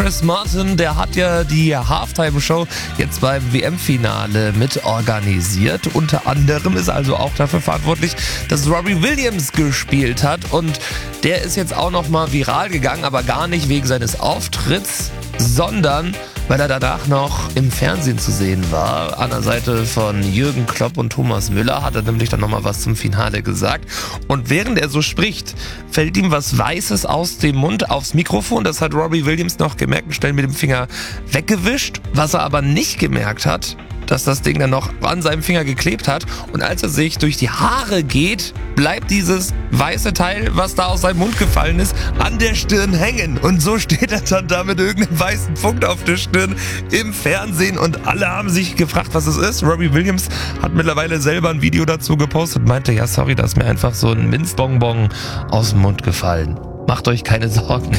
Chris Martin, der hat ja die Halftime-Show jetzt beim WM-Finale mit organisiert. Unter anderem ist er also auch dafür verantwortlich, dass Robbie Williams gespielt hat. Und der ist jetzt auch nochmal viral gegangen, aber gar nicht wegen seines Auftritts, sondern weil er danach noch im Fernsehen zu sehen war. An der Seite von Jürgen Klopp und Thomas Müller hat er nämlich dann nochmal was zum Finale gesagt. Und während er so spricht, fällt ihm was Weißes aus dem Mund aufs Mikrofon. Das hat Robbie Williams noch gemerkt und schnell mit dem Finger weggewischt. Was er aber nicht gemerkt hat, dass das Ding dann noch an seinem Finger geklebt hat. Und als er sich durch die Haare geht, bleibt dieses weiße Teil, was da aus seinem Mund gefallen ist, an der Stirn hängen. Und so steht er dann da mit irgendeinem weißen Punkt auf der Stirn im Fernsehen. Und alle haben sich gefragt, was es ist. Robbie Williams hat mittlerweile selber ein Video dazu gepostet und meinte, ja sorry, da ist mir einfach so ein Minzbonbon aus dem Mund gefallen. Macht euch keine Sorgen.